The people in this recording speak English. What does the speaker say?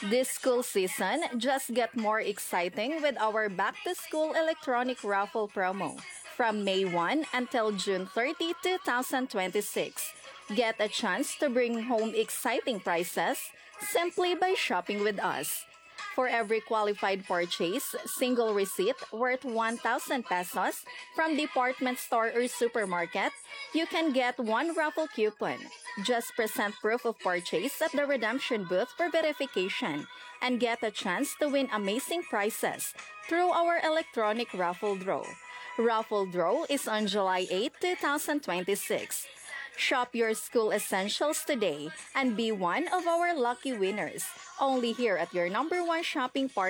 This school season just get more exciting with our back to school electronic raffle promo from May 1 until June 30, 2026. Get a chance to bring home exciting prizes simply by shopping with us. For every qualified purchase, single receipt worth 1,000 pesos from department store or supermarket, you can get one raffle coupon. Just present proof of purchase at the redemption booth for verification and get a chance to win amazing prizes through our electronic raffle draw. Raffle draw is on July 8, 2026. Shop your school essentials today and be one of our lucky winners. Only here at your number one shopping partner.